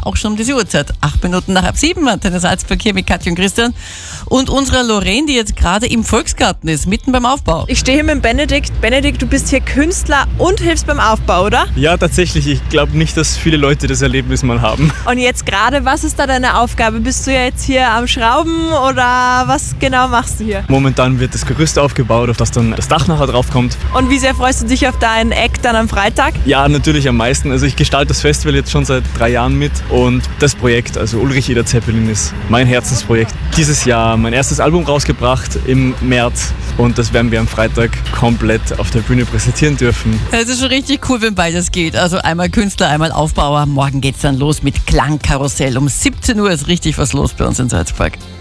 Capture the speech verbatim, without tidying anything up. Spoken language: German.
auch schon um diese Uhrzeit. Acht Minuten nach halb sieben, Antenne Salzburg hier mit Katja und Christian. Und unserer Lorraine, die jetzt gerade im Volksgarten ist, mitten beim Aufbau. Ich stehe hier mit Benedikt. Benedikt, du bist hier Künstler und hilfst beim Aufbau, oder? Ja, tatsächlich. Ich glaube nicht, dass viele Leute das Erlebnis mal haben. Und jetzt gerade, was ist da deine Aufgabe? Bist du ja jetzt hier am Schrauben oder was genau machst du hier? Momentan wird das Gerüst aufgebaut, auf das dann das Dach nachher drauf kommt. Und wie sehr freust du dich auf deinen Act dann am Freitag? Ja, natürlich am meisten. Also ich gestalte das Festival jetzt schon seit drei Jahren mit und das Projekt, also Ulrich Eder Zeppelin, ist mein Herzensprojekt. Dieses Jahr mein erstes Album rausgebracht im März und das werden wir am Freitag komplett auf der Bühne präsentieren dürfen. Es ist schon richtig cool, wenn beides geht. Also einmal Künstler, einmal Aufbauer. Morgen geht's dann los mit Klangkarussell. Um siebzehn Uhr ist richtig was los bei uns in Salzburg.